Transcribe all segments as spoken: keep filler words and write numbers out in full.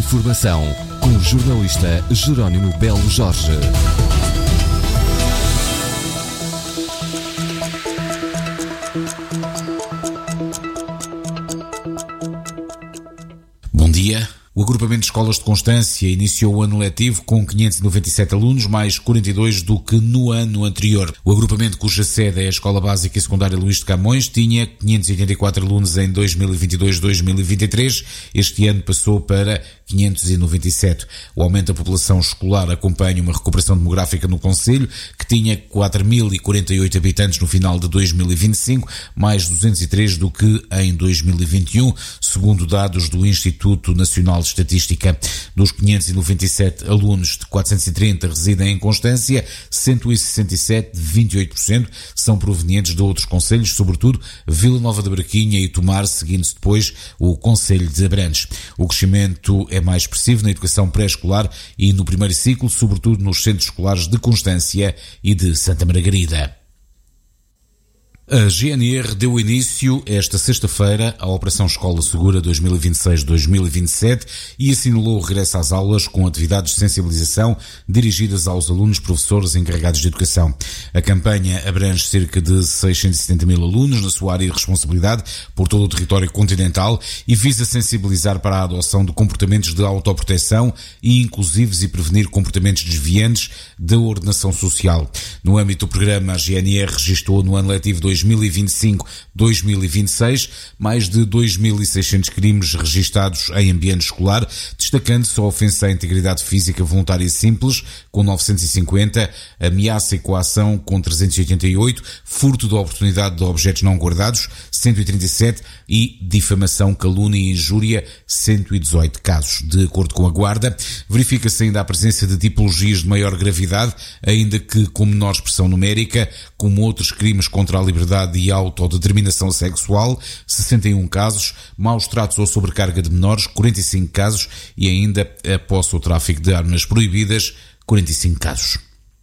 Informação com o jornalista Jerónimo Belo Jorge. Bom dia. O agrupamento de escolas de Constância iniciou o ano letivo com quinhentos e noventa e sete alunos, mais quarenta e dois do que no ano anterior. O agrupamento, cuja sede é a Escola Básica e Secundária Luís de Camões, tinha quinhentos e oitenta e quatro alunos em dois mil e vinte e dois a dois mil e vinte e três. Este ano passou para quinhentos e noventa e sete. O aumento da população escolar acompanha uma recuperação demográfica no concelho, que tinha quatro mil e quarenta e oito habitantes no final de dois mil e vinte e cinco, mais duzentos e três do que em dois mil e vinte e um, segundo dados do Instituto Nacional de Estatística. Dos quinhentos e noventa e sete alunos, de quatrocentos e trinta residem em Constância, cento e sessenta e sete, vinte e oito por cento, são provenientes de outros concelhos, sobretudo Vila Nova da Braquinha e Tomar, seguindo-se depois o concelho de Abrantes. O crescimento é mais expressivo na educação pré-escolar e no primeiro ciclo, sobretudo nos centros escolares de Constância e de Santa Margarida. A G N R deu início esta sexta-feira à Operação Escola Segura dois mil e vinte e seis a dois mil e vinte e sete e assinalou o regresso às aulas com atividades de sensibilização dirigidas aos alunos, professores e encarregados de educação. A campanha abrange cerca de seiscentos e setenta mil alunos na sua área de responsabilidade por todo o território continental e visa sensibilizar para a adoção de comportamentos de autoproteção e inclusivos e prevenir comportamentos desviantes da ordenação social. No âmbito do programa, a G N R registrou no ano letivo dois mil e vinte e cinco a dois mil e vinte e seis mais de dois mil e seiscentos crimes registados em ambiente escolar, destacando-se a ofensa à integridade física voluntária e simples, com novecentos e cinquenta, ameaça e coação, com trezentos e oitenta e oito, furto da oportunidade de objetos não guardados, cento e trinta e sete e difamação, calúnia e injúria, cento e dezoito casos. De acordo com a Guarda, verifica-se ainda a presença de tipologias de maior gravidade, ainda que com menor expressão numérica, como outros crimes contra a liberdade e autodeterminação sexual, sessenta e um casos, maus tratos ou sobrecarga de menores, quarenta e cinco casos e ainda a posse ou tráfico de armas proibidas, quarenta e cinco casos.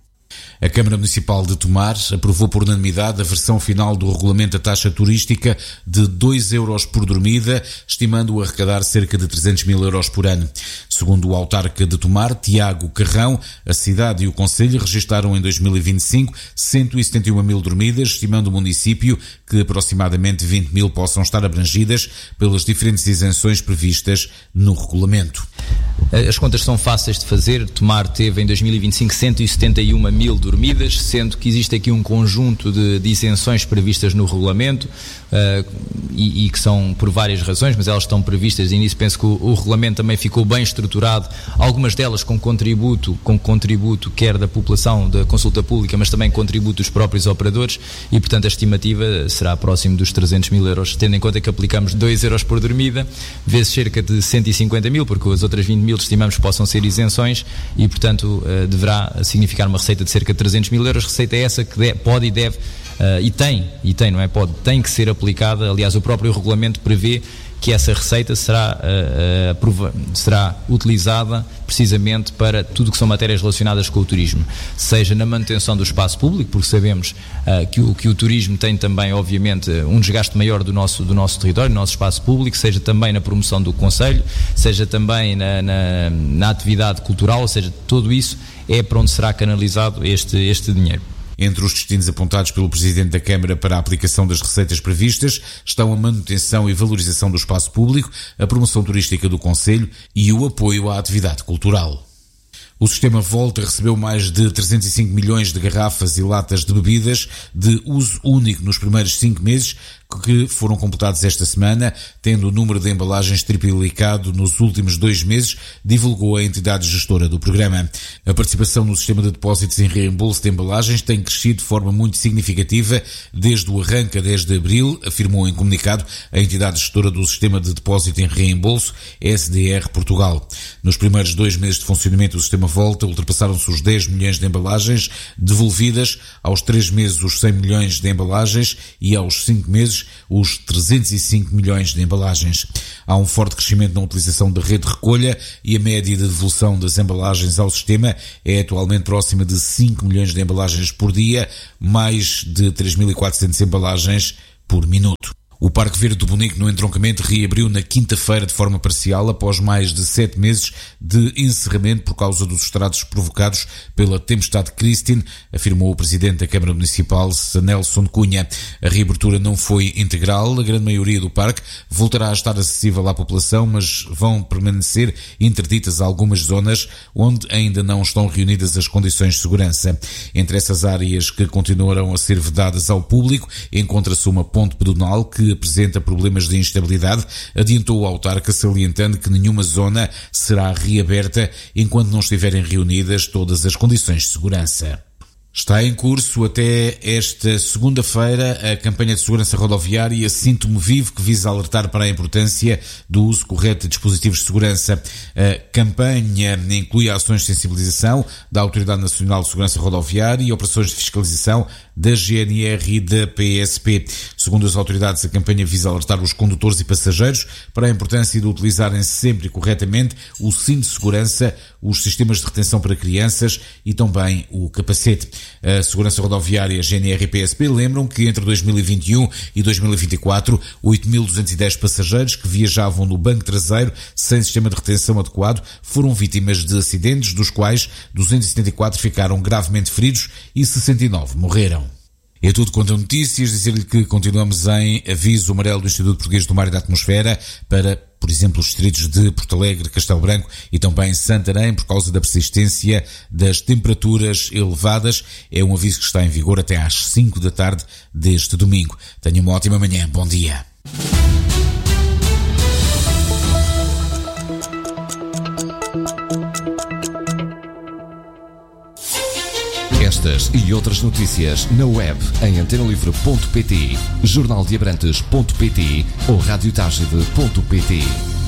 A Câmara Municipal de Tomar aprovou por unanimidade a versão final do regulamento da taxa turística de dois euros por dormida, estimando arrecadar cerca de trezentos mil euros por ano. Segundo o autarca de Tomar, Tiago Carrão, a cidade e o concelho registaram em dois mil e vinte e cinco cento e setenta e uma mil dormidas, estimando o município que aproximadamente vinte mil possam estar abrangidas pelas diferentes isenções previstas no regulamento. As contas são fáceis de fazer. Tomar teve em dois mil e vinte e cinco cento e setenta e uma mil dormidas, sendo que existe aqui um conjunto de, de isenções previstas no regulamento uh, e, e que são por várias razões, mas elas estão previstas e nisso penso que o, o regulamento também ficou bem estruturado, algumas delas com contributo, com contributo quer da população, da consulta pública, mas também contributo dos próprios operadores e portanto a estimativa será próximo dos trezentos mil euros, tendo em conta que aplicamos dois euros por dormida, vezes cerca de cento e cinquenta mil, porque as outras vinte mil estimamos que possam ser isenções e portanto uh, deverá significar uma receita de cerca de trezentos mil euros, receita essa que de, pode e deve uh, e tem, e tem, não é? Pode, tem que ser aplicada, aliás o próprio regulamento prevê que essa receita será, uh, uh, prova- será utilizada precisamente para tudo que são matérias relacionadas com o turismo, seja na manutenção do espaço público, porque sabemos uh, que, o, que o turismo tem também, obviamente, um desgaste maior do nosso, do nosso território, do nosso espaço público, seja também na promoção do concelho, seja também na, na, na atividade cultural, ou seja, tudo isso é para onde será canalizado este, este dinheiro. Entre os destinos apontados pelo Presidente da Câmara para a aplicação das receitas previstas estão a manutenção e valorização do espaço público, a promoção turística do concelho e o apoio à atividade cultural. O sistema Volta recebeu mais de trezentos e cinco milhões de garrafas e latas de bebidas de uso único nos primeiros cinco meses, que foram completados esta semana, tendo o número de embalagens triplicado nos últimos dois meses, divulgou a entidade gestora do programa. A participação no sistema de depósitos em reembolso de embalagens tem crescido de forma muito significativa desde o arranque a dez de abril, afirmou em comunicado a entidade gestora do sistema de depósito em reembolso, S D R Portugal. Nos primeiros dois meses de funcionamento do sistema Volta, ultrapassaram-se os dez milhões de embalagens devolvidas, aos três meses os cem milhões de embalagens e aos cinco meses os trezentos e cinco milhões de embalagens. Há um forte crescimento na utilização da rede de recolha e a média de devolução das embalagens ao sistema é atualmente próxima de cinco milhões de embalagens por dia, mais de três mil e quatrocentas embalagens por minuto. O Parque Verde do Bonico, no entroncamento, reabriu na quinta-feira de forma parcial, após mais de sete meses de encerramento por causa dos estragos provocados pela tempestade Christine, afirmou o presidente da Câmara Municipal, Nelson Cunha. A reabertura não foi integral, a grande maioria do parque voltará a estar acessível à população, mas vão permanecer interditas algumas zonas onde ainda não estão reunidas as condições de segurança. Entre essas áreas que continuarão a ser vedadas ao público, encontra-se uma ponte pedonal que apresenta problemas de instabilidade, adiantou o autarca, salientando que nenhuma zona será reaberta enquanto não estiverem reunidas todas as condições de segurança. Está em curso até esta segunda-feira a campanha de segurança rodoviária Sinto-me Vivo, que visa alertar para a importância do uso correto de dispositivos de segurança. A campanha inclui ações de sensibilização da Autoridade Nacional de Segurança Rodoviária e operações de fiscalização da G N R e da P S P. Segundo as autoridades, a campanha visa alertar os condutores e passageiros para a importância de utilizarem sempre e corretamente o cinto de segurança, os sistemas de retenção para crianças e também o capacete. A Segurança Rodoviária, G N R e P S P lembram que entre dois mil e vinte e um e dois mil e vinte e quatro, oito mil duzentos e dez passageiros que viajavam no banco traseiro sem sistema de retenção adequado foram vítimas de acidentes, dos quais duzentos e setenta e quatro ficaram gravemente feridos e sessenta e nove morreram. É tudo quanto a notícias. Dizer-lhe que continuamos em aviso amarelo do Instituto Português do Mar e da Atmosfera para, por exemplo, os distritos de Porto Alegre, Castelo Branco e também Santarém, por causa da persistência das temperaturas elevadas. É um aviso que está em vigor até às cinco da tarde deste domingo. Tenha uma ótima manhã. Bom dia. Estas e outras notícias na web em antena livre ponto pt, jornal de abrantes ponto pt ou rádio tagide ponto pt.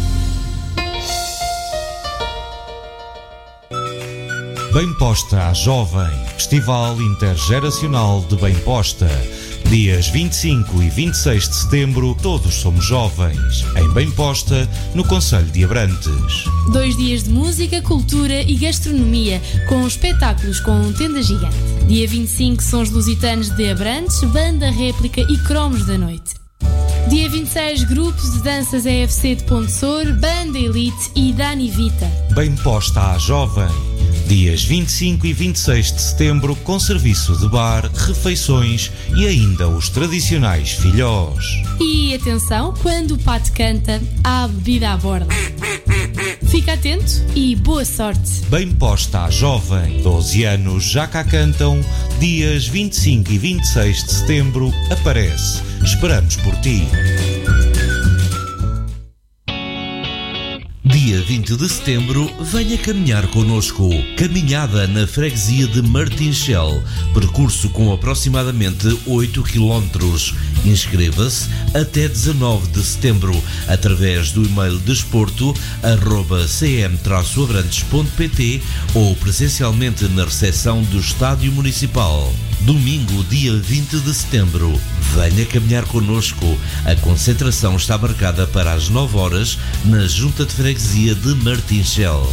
Bem Posta à Jovem, Festival Intergeracional de Bem Posta. Dias vinte e cinco e vinte e seis de setembro, todos somos jovens. Em Bem Posta, no Concelho de Abrantes. Dois dias de música, cultura e gastronomia, com espetáculos com tenda gigante. Dia vinte e cinco, Sons Lusitanos de Abrantes, banda réplica e cromos da noite. Dia vinte e seis, grupos de danças E F C de Pontessor, Banda Elite e Dani Vita. Bem Posta à Jovem. Dias vinte e cinco e vinte e seis de setembro, com serviço de bar, refeições e ainda os tradicionais filhós. E atenção, quando o pato canta, há bebida à borda. Fica atento e boa sorte. Bem Posta à Jovem, doze anos já cá cantam. Dias vinte e cinco e vinte e seis de setembro, aparece. Esperamos por ti. Dia vinte de setembro, venha caminhar connosco. Caminhada na freguesia de Martinchel. Percurso com aproximadamente oito quilómetros. Inscreva-se até dezanove de setembro através do e-mail desporto arroba c m traço abrantes ponto pt ou presencialmente na recepção do Estádio Municipal. Domingo, dia vinte de setembro. Venha caminhar connosco. A concentração está marcada para as nove horas na Junta de Freguesia de Martinchel.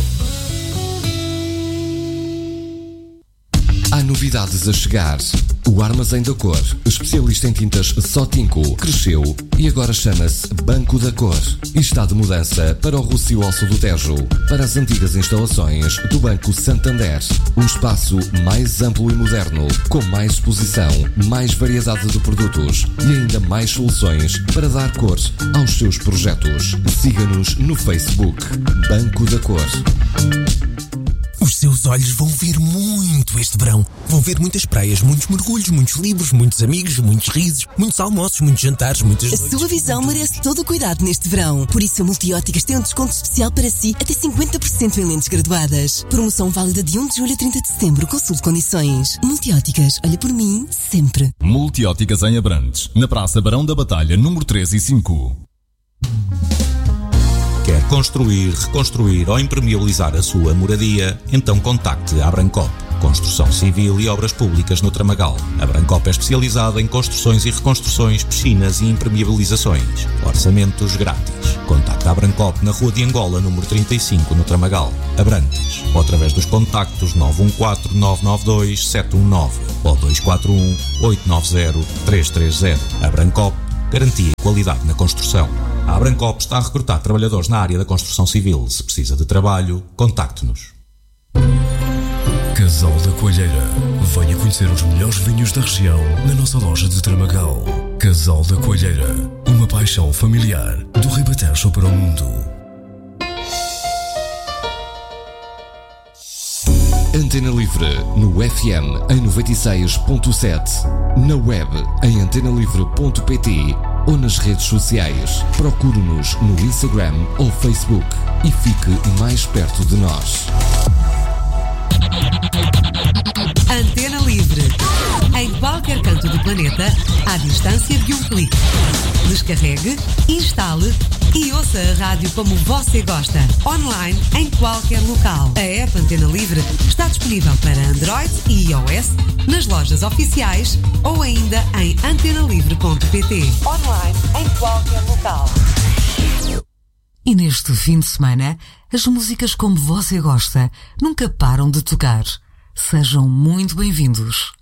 Há novidades a chegar. O Armazém da Cor, especialista em tintas Sotinco, cresceu e agora chama-se Banco da Cor. E está de mudança para o Rossio ao Sul do Tejo, para as antigas instalações do Banco Santander. Um espaço mais amplo e moderno, com mais exposição, mais variedade de produtos e ainda mais soluções para dar cor aos seus projetos. Siga-nos no Facebook, Banco da Cor. Os seus olhos vão ver muito este verão. Vão ver muitas praias, muitos mergulhos, muitos livros, muitos amigos, muitos risos, muitos almoços, muitos jantares, muitas noites. A sua visão merece todo o cuidado neste verão. Por isso a Multióticas tem um desconto especial para si, até cinquenta por cento em lentes graduadas. Promoção válida de um de julho a trinta de setembro. Consulte condições. Multióticas, olha por mim, sempre. Multióticas em Abrantes, na Praça Barão da Batalha, número três e cinco. Quer construir, reconstruir ou impermeabilizar a sua moradia? Então contacte a Abrancop. Construção civil e obras públicas no Tramagal. A Abrancop é especializada em construções e reconstruções, piscinas e impermeabilizações. Orçamentos grátis. Contacte a Abrancop na Rua de Angola, número trinta e cinco, no Tramagal, Abrantes. Ou através dos contactos nove um quatro, nove nove dois, sete um nove ou dois quatro um, oito nove zero, três três zero. Abrancop, garantia e qualidade na construção. A Abrancop está a recrutar trabalhadores na área da construção civil. Se precisa de trabalho, contacte-nos. Casal da Coalheira. Venha conhecer os melhores vinhos da região na nossa loja de Tramagal. Casal da Coalheira. Uma paixão familiar do Ribatejo para o mundo. Antena Livre, no F M em noventa e seis ponto sete, na web em antena livre ponto pt ou nas redes sociais. Procure-nos no Instagram ou Facebook e fique mais perto de nós. Antena Livre. Em qualquer canto do planeta, à distância de um clique. Descarregue, instale e ouça a rádio como você gosta. Online, em qualquer local. A app Antena Livre está disponível para Android e iOS, nas lojas oficiais ou ainda em antena livre ponto pt. Online, em qualquer local. E neste fim de semana, as músicas como você gosta nunca param de tocar. Sejam muito bem-vindos.